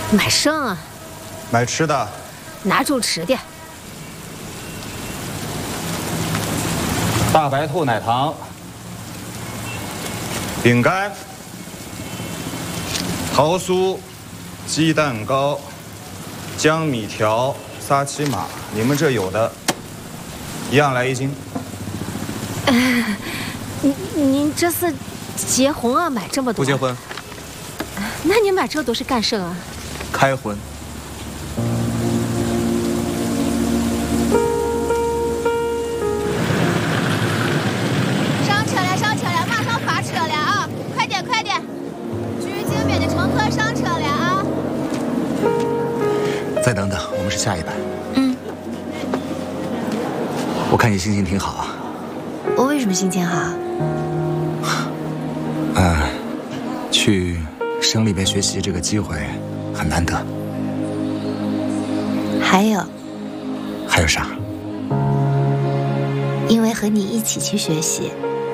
买剩啊？ 买吃的。 拿住吃的。 大白兔奶糖、饼干、桃酥、鸡蛋糕、江米条、撒琪玛，你们这有的，一样来1斤。 您这是结婚啊？买这么多？ 不结婚。 那您买这都是干什啊？ 开荤。 上车了，上车了，马上发车了啊！快点，快点！距近边的乘客上车了啊！ 再等等，我们是下一班。 嗯。 我看你心情挺好啊。 我为什么心情好？ 去省里边学习这个机会很难得。 还有啥？ 因为和你一起去学习。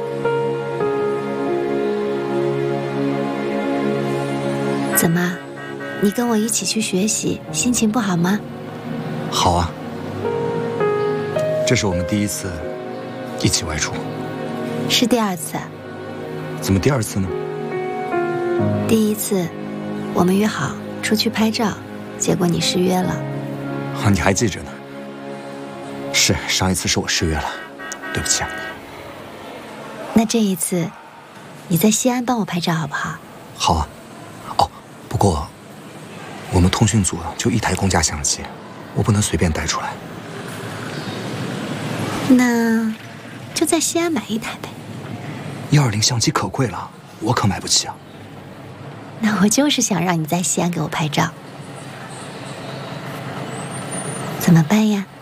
怎么，你跟我一起去学习，心情不好吗？ 好啊。这是我们第1次一起外出。 是第2次。 怎么第2次呢？ 第1次，我们约好出去拍照，结果你失约了。 你还记着呢？是，上一次是我失约了，对不起啊。 那这一次，你在西安帮我拍照好不好？ 好啊。哦，不过我们通讯组就1台公家相机，我不能随便带出来。 那就在西安买1台呗。 120相机可贵了，我可买不起啊。 那我就是想让你在西安给我拍照，怎么办呀？